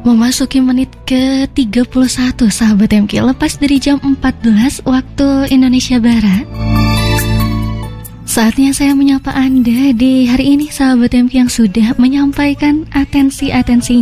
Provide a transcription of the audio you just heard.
Memasuki menit ke-31 sahabat MK, lepas dari jam 14 waktu Indonesia Barat. Saatnya saya menyapa Anda di hari ini sahabat MK yang sudah menyampaikan atensi